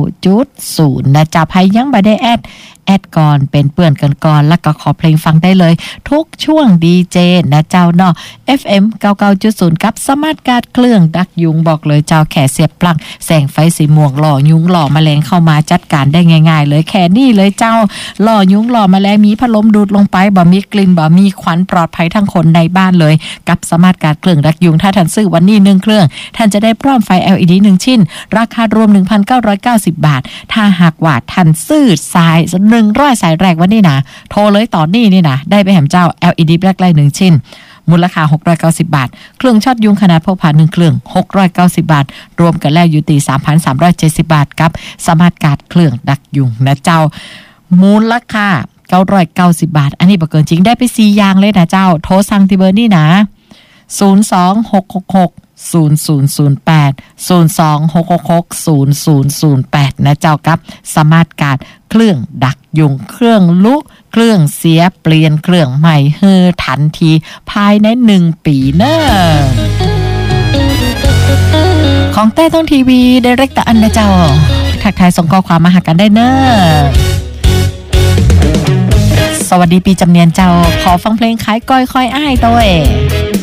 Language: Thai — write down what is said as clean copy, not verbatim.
99.0 นะจ๊ะใครยังบ่ได้แอดก่อนเป็นเปื่อนกันก่อนแล้วก็ขอเพลงฟังได้เลยทุกช่วงดีเจนะเจ้าเนาะ FM 99.0 กับสมาร์ทการ์ดเครื่องดักยุงบอกเลยเจ้าแค่เสียบปลั๊กแสงไฟสีม่วงหล่อยุงหล่อแมลงเข้ามาจัดการได้ง่ายๆเลยแค่นี้เลยเจ้าหล่อยุงหล่อแมลงมีพัดลมดูดลงไปบ่มีกลิ่นบ่มีควันปลอดภัยทั้งคนในบ้านเลยกับสมาร์ทการ์ดเครื่องดักยุงถ้าท่านซื้อวันนี้1เครื่องท่านจะได้พร้อมไฟ LED 1ชิ้นราคารวม 1,990 บาทถ้าหากว่าท่านซื้อสาย100สายแรกวันนี้นะโทรเลยตอนนี้นี่นะได้ไปแหมเจ้า LED แบล็คไลท์1ชิ้นมูลค่า690 บาทเครื่องช็อตยุงขนาดพกพา1เครื่อง690 บาทรวมกันแล้วอยู่ที่ 3,370 บาทกับสมาร์ทการ์ดเครื่องดักยุงนะเจ้ามูลค่า990 บาทอันนี้บ่เกินจริงได้ไป4อย่างเลยนะเจ้าโทรสั่งที่เบอร์นี้นะ026660008 026660008นะเจ้ากับสมาร์ทการ์ดเครื่องดักยุงเครื่องลุเครื่องเสียเปลี่ยนเครื่องใหม่เฮอทันทีภายใน1ปีเนอะของเต้ต้องทีวีไดเรกเตอร์อันนะเจ้าทักทายส่งข้อความมาหากันได้เนอะสวัสดีปีจำเนียนเจ้าขอฟังเพลงขายก้อยค่อยอ้ายตัว